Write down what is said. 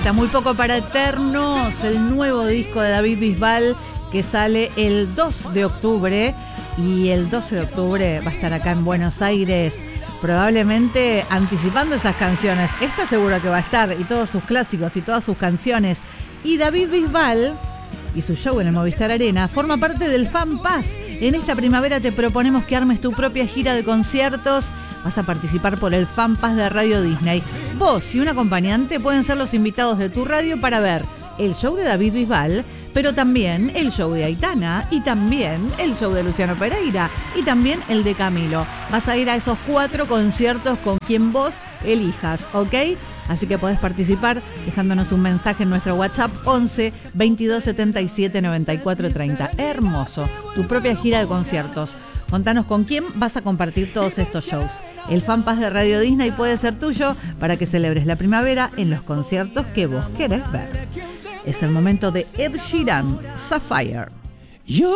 Falta muy poco para Eternos, el nuevo disco de David Bisbal que sale el 2 de octubre y el 12 de octubre va a estar acá en Buenos Aires, probablemente anticipando esas canciones. Esta seguro que va a estar, y todos sus clásicos y todas sus canciones. Y David Bisbal y su show en el Movistar Arena forma parte del Fan Pass. En esta primavera te proponemos que armes tu propia gira de conciertos. Vas a participar por el Fan Pass de Radio Disney. Vos y un acompañante pueden ser los invitados de tu radio para ver el show de David Bisbal, pero también el show de Aitana, y también el show de Luciano Pereira, y también el de Camilo. Vas a ir a esos 4 conciertos con quien vos elijas, ¿ok? Así que podés participar dejándonos un mensaje en nuestro WhatsApp 11 22 77 94 30. Hermoso, tu propia gira de conciertos. Contanos con quién vas a compartir todos estos shows. El Fan Pass de Radio Disney puede ser tuyo para que celebres la primavera en los conciertos que vos querés ver. Es el momento de Ed Sheeran, Sapphire.